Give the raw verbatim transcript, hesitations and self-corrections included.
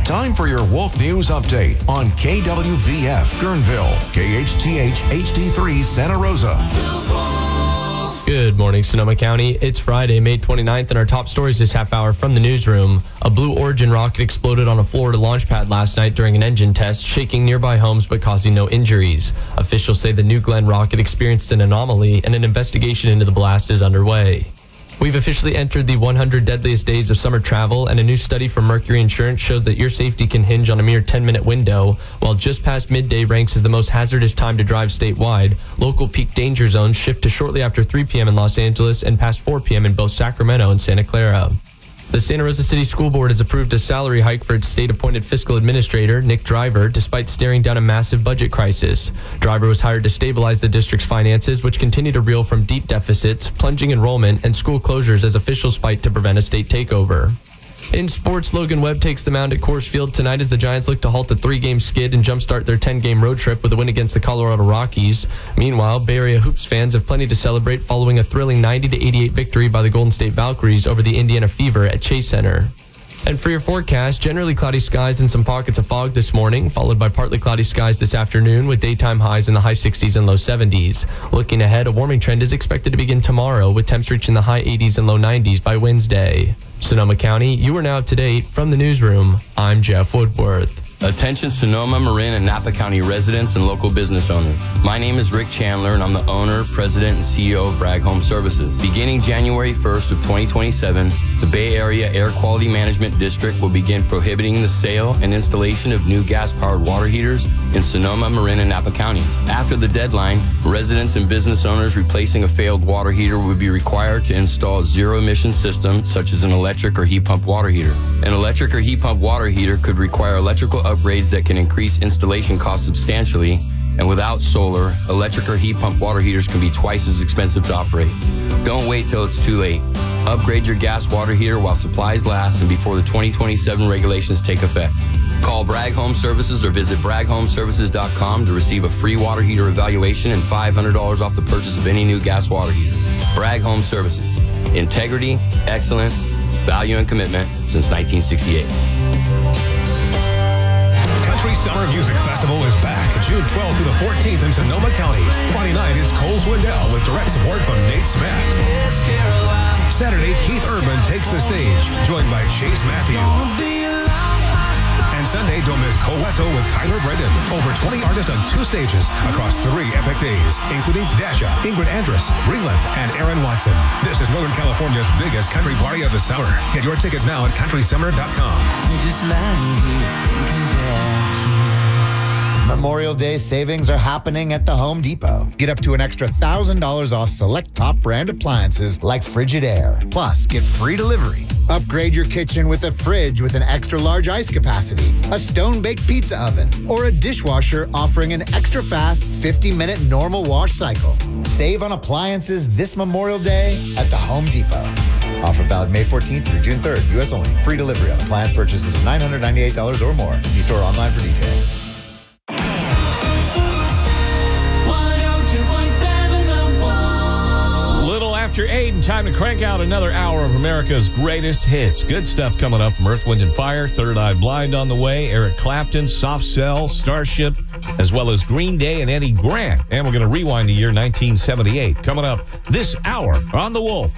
Time for your Wolf News Update on K W V F Guerneville, K H T H H D three Santa Rosa. Good morning, Sonoma County. It's Friday, May twenty-ninth, and our top stories this half hour from the newsroom. A Blue Origin rocket exploded on a Florida launch pad last night during an engine test, shaking nearby homes but causing no injuries. Officials say the New Glenn rocket experienced an anomaly, and an investigation into the blast is underway. We've officially entered the one hundred deadliest days of summer travel, and a new study from Mercury Insurance shows that your safety can hinge on a mere ten-minute window. While just past midday ranks as the most hazardous time to drive statewide, local peak danger zones shift to shortly after three p.m. in Los Angeles and past four p.m. in both Sacramento and Santa Clara. The Santa Rosa City School Board has approved a salary hike for its state-appointed fiscal administrator, Nick Driver, despite staring down a massive budget crisis. Driver was hired to stabilize the district's finances, which continue to reel from deep deficits, plunging enrollment, and school closures as officials fight to prevent a state takeover. In sports, Logan Webb takes the mound at Coors Field tonight as the Giants look to halt the three-game skid and jumpstart their ten-game road trip with a win against the Colorado Rockies. Meanwhile, Bay Area Hoops fans have plenty to celebrate following a thrilling ninety to eighty-eight victory by the Golden State Valkyries over the Indiana Fever at Chase Center. And for your forecast, generally cloudy skies and some pockets of fog this morning, followed by partly cloudy skies this afternoon with daytime highs in the high sixties and low seventies. Looking ahead, a warming trend is expected to begin tomorrow with temps reaching the high eighties and low nineties by Wednesday. Sonoma County, you are now up to date. From the newsroom, I'm Jeff Woodworth. Attention Sonoma, Marin, and Napa County residents and local business owners. My name is Rick Chandler, and I'm the owner, president, and C E O of Bragg Home Services. Beginning January first of twenty twenty-seven, the Bay Area Air Quality Management District will begin prohibiting the sale and installation of new gas-powered water heaters in Sonoma, Marin, and Napa County. After the deadline, residents and business owners replacing a failed water heater would be required to install a zero-emission system, such as an electric or heat pump water heater. An electric or heat pump water heater could require electrical upgrades that can increase installation costs substantially, and without solar, electric or heat pump water heaters can be twice as expensive to operate. Don't wait till it's too late. Upgrade your gas water heater while supplies last and before the twenty twenty-seven regulations take effect. Call Bragg Home Services or visit bragg home services dot com to receive a free water heater evaluation and five hundred dollars off the purchase of any new gas water heater. Bragg Home Services. Integrity, excellence, value, and commitment since nineteen sixty-eight. Country Summer Music Festival is back June twelfth through the fourteenth in Sonoma County. Friday night is Coles Wendell with direct support from Nate Smith. Saturday, Keith Urban takes the stage, joined by Chase Matthew. And Sunday, don't miss Coeto with Tyler Brendan. Over twenty artists on two stages across three epic days, including Dasha, Ingrid Andress, Breland, and Aaron Watson. This is Northern California's biggest country party of the summer. Get your tickets now at country summer dot com. Just Memorial Day savings are happening at the Home Depot. Get up to an extra one thousand dollars off select top brand appliances like Frigidaire. Plus, get free delivery. Upgrade your kitchen with a fridge with an extra large ice capacity, a stone-baked pizza oven, or a dishwasher offering an extra fast fifty-minute normal wash cycle. Save on appliances this Memorial Day at the Home Depot. Offer valid May fourteenth through June third. U S only. Free delivery on appliance purchases of nine hundred ninety-eight dollars or more. See store online for details. After eight, and time to crank out another hour of America's greatest hits. Good stuff coming up from Earth, Wind and Fire, Third Eye Blind on the way, Eric Clapton, Soft Cell, Starship, as well as Green Day and Eddie Grant. And we're going to rewind the year nineteen seventy-eight. Coming up this hour on The Wolf.